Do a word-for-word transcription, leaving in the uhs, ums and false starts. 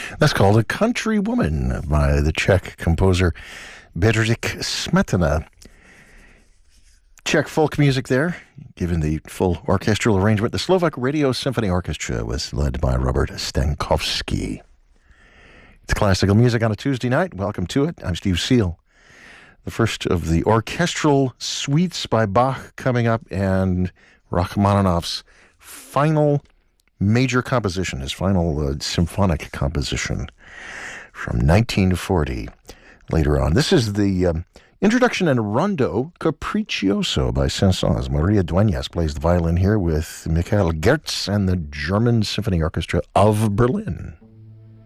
That's called A Country Woman by the Czech composer Bedřich Smetana. Czech folk music there, given the full orchestral arrangement. The Slovak Radio Symphony Orchestra was led by Robert Stankovsky. It's classical music on a Tuesday night. Welcome to it. I'm Steve Seal. The first of the orchestral suites by Bach coming up, and Rachmaninoff's final major composition, his final uh, symphonic composition from nineteen forty later on. This is the um, introduction and Rondo Capriccioso by Saint-Saëns. Maria Dueñas plays the violin here with Michael Gertz and the German Symphony Orchestra of Berlin.